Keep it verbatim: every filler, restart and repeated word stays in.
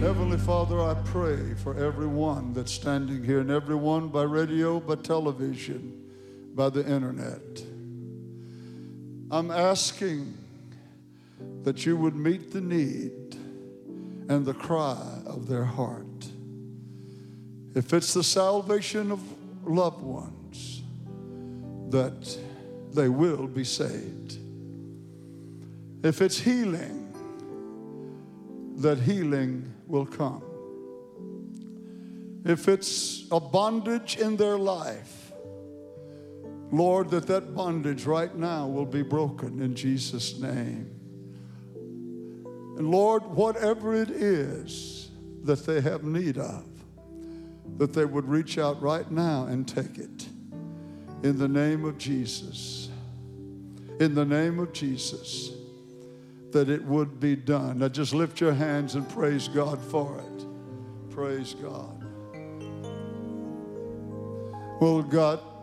Heavenly Father, I pray for everyone that's standing here and everyone by radio, by television, by the internet. I'm asking that you would meet the need and the cry of their heart. If it's the salvation of loved ones, that they will be saved. If it's healing, that healing will come. If it's a bondage in their life, Lord, that that bondage right now will be broken in Jesus' name. And Lord, whatever it is that they have need of, that they would reach out right now and take it. In the name of Jesus. In the name of Jesus. That it would be done. Now just lift your hands and praise God for it. Praise God. Well, God,